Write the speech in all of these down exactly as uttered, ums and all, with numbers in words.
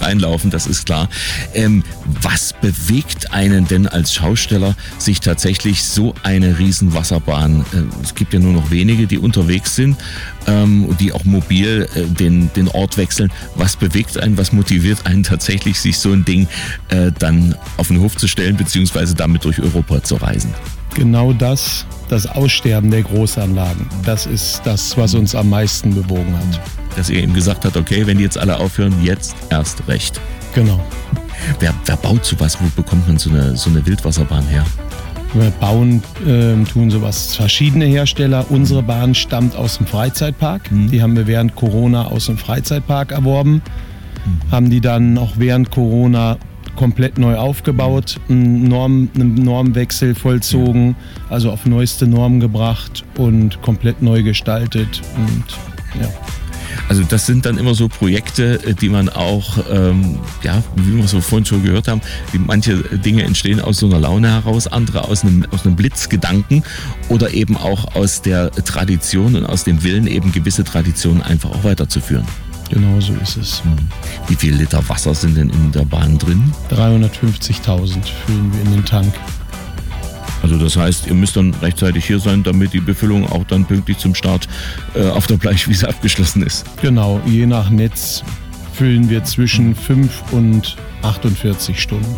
reinlaufen, das ist klar. Ähm, was bewegt einen denn als Schausteller, sich tatsächlich so eine riesen Wasserbahn, äh, es gibt ja nur noch wenige, die unterwegs sind, ähm, die auch mobil äh, den, den Ort wechseln. Was bewegt einen, was motiviert einen tatsächlich, sich so ein Ding äh, dann auf den Hof zu stellen, beziehungsweise damit durch Europa zu reisen? Genau das, das Aussterben der Großanlagen, das ist das, was uns am meisten bewogen hat. Dass ihr eben gesagt habt, okay, wenn die jetzt alle aufhören, jetzt erst recht. Genau. Wer, wer baut sowas? Wo bekommt man so eine, so eine Wildwasserbahn her? Wir bauen, äh, tun sowas verschiedene Hersteller. Unsere Bahn stammt aus dem Freizeitpark. Mhm. Die haben wir während Corona aus dem Freizeitpark erworben. Mhm. Haben die dann auch während Corona komplett neu aufgebaut, einen, Norm, einen Normwechsel vollzogen, also auf neueste Normen gebracht und komplett neu gestaltet. Und ja. Also das sind dann immer so Projekte, die man auch, ähm, ja, wie wir so vorhin schon gehört haben, die, manche Dinge entstehen aus so einer Laune heraus, andere aus einem, aus einem Blitzgedanken oder eben auch aus der Tradition und aus dem Willen, eben gewisse Traditionen einfach auch weiterzuführen. Genau so ist es. Wie viel Liter Wasser sind denn in der Bahn drin? dreihundertfünfzigtausend füllen wir in den Tank. Also das heißt, ihr müsst dann rechtzeitig hier sein, damit die Befüllung auch dann pünktlich zum Start äh, auf der Bleichwiese abgeschlossen ist. Genau, je nach Netz füllen wir zwischen fünf und achtundvierzig Stunden.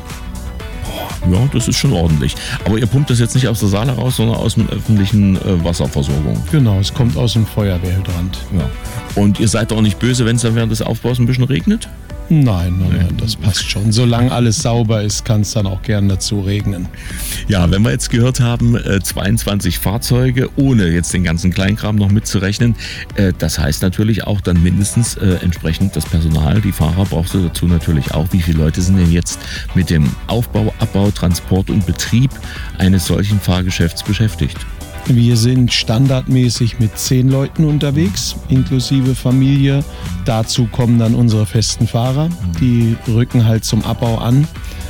Ja, das ist schon ordentlich. Aber ihr pumpt das jetzt nicht aus der Saale raus, sondern aus der öffentlichen äh, Wasserversorgung. Genau, es kommt aus dem Feuerwehrhydrant. Ja. Und ihr seid auch nicht böse, wenn es dann während des Aufbaus ein bisschen regnet? Nein, nein, nein, das passt schon. Solange alles sauber ist, kann es dann auch gern dazu regnen. Ja, wenn wir jetzt gehört haben, äh, zweiundzwanzig Fahrzeuge, ohne jetzt den ganzen Kleinkram noch mitzurechnen, äh, das heißt natürlich auch dann mindestens äh, entsprechend das Personal, die Fahrer brauchst du dazu natürlich auch. Wie viele Leute sind denn jetzt mit dem Aufbau, Abbau, Transport und Betrieb eines solchen Fahrgeschäfts beschäftigt? Wir sind standardmäßig mit zehn Leuten unterwegs, inklusive Familie. Dazu kommen dann unsere festen Fahrer, die rücken halt zum Abbau an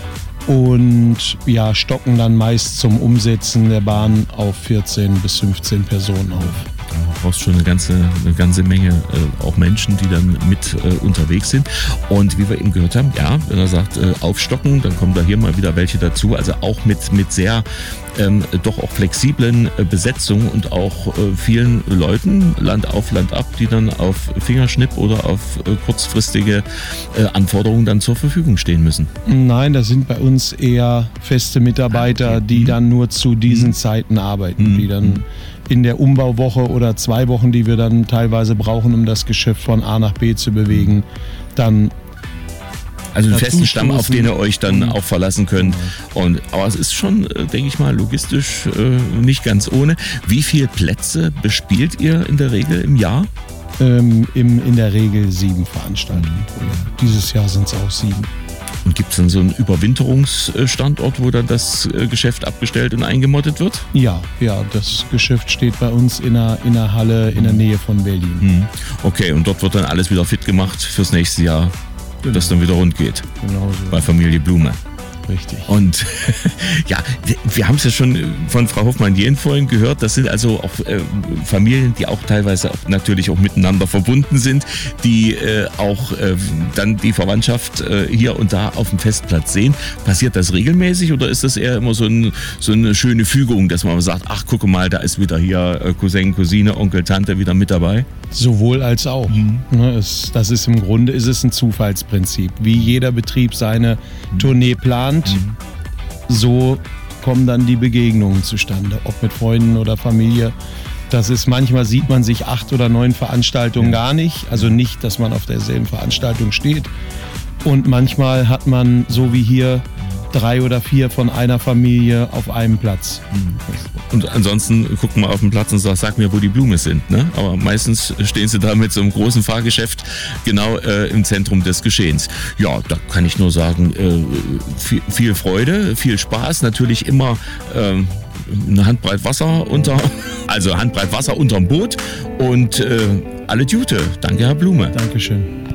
und ja, stocken dann meist zum Umsetzen der Bahn auf vierzehn bis fünfzehn Personen auf. Du brauchst schon eine ganze, eine ganze Menge äh, auch Menschen, die dann mit äh, unterwegs sind. Und wie wir eben gehört haben, ja, wenn er sagt äh, aufstocken, dann kommen da hier mal wieder welche dazu. Also auch mit, mit sehr ähm, doch auch flexiblen äh, Besetzungen und auch äh, vielen Leuten, Land auf, Land ab, die dann auf Fingerschnipp oder auf äh, kurzfristige äh, Anforderungen dann zur Verfügung stehen müssen. Nein, das sind bei uns eher feste Mitarbeiter, die dann nur zu diesen Zeiten arbeiten, die dann in der Umbauwoche oder zwei Wochen, die wir dann teilweise brauchen, um das Geschäft von A nach B zu bewegen, dann also einen festen Stamm, auf den ihr euch dann auch verlassen könnt. Und, aber es ist schon, denke ich mal, logistisch äh, nicht ganz ohne. Wie viele Plätze bespielt ihr in der Regel im Jahr? Ähm, im, in der Regel sieben Veranstaltungen pro Jahr. Dieses Jahr sind es auch sieben. Und gibt es dann so einen Überwinterungsstandort, wo dann das Geschäft abgestellt und eingemottet wird? Ja, ja, das Geschäft steht bei uns in einer, in einer Halle in der Nähe von Berlin. Okay, und dort wird dann alles wieder fit gemacht fürs nächste Jahr, genau, dass dann wieder rund geht. Genau so. Bei Familie Blume. Richtig. Und ja, wir haben es ja schon von Frau Hoffmann-Jehn vorhin gehört, das sind also auch äh, Familien, die auch teilweise auch natürlich auch miteinander verbunden sind, die äh, auch äh, dann die Verwandtschaft äh, hier und da auf dem Festplatz sehen. Passiert das regelmäßig oder ist das eher immer so, ein, so eine schöne Fügung, dass man sagt, ach gucke mal, da ist wieder hier äh, Cousin, Cousine, Onkel, Tante wieder mit dabei? Sowohl als auch. Mhm. Es, das ist im Grunde ist es ein Zufallsprinzip. Wie jeder Betrieb seine mhm. Tournee plant, mhm. so kommen dann die Begegnungen zustande, ob mit Freunden oder Familie. Das ist, manchmal sieht man sich acht oder neun Veranstaltungen gar nicht, also nicht, dass man auf derselben Veranstaltung steht. Und manchmal hat man, so wie hier, drei oder vier von einer Familie auf einem Platz. Und ansonsten guckt man auf den Platz und sagt, sag mir, wo die Blumen sind. Ne? Aber meistens stehen sie da mit so einem großen Fahrgeschäft genau äh, im Zentrum des Geschehens. Ja, da kann ich nur sagen, äh, viel, viel Freude, viel Spaß, natürlich immer äh, eine Handbreit Wasser unter, also Handbreit Wasser unterm Boot und äh, alle Gute. Danke, Herr Blume. Dankeschön.